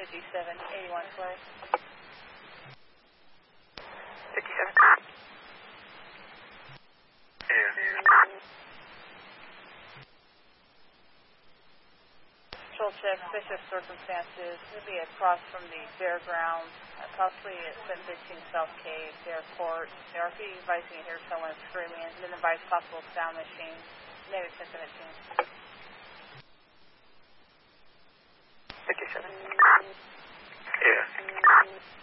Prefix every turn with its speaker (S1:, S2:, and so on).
S1: 57, 81 close.
S2: 57.
S1: Control check, suspicious circumstances. It'll be across from the fairgrounds, possibly at 715 South Cave, the airport. The RP advising you hear someone screaming, and then advise possible sound machine. Negative 1017.
S2: 57.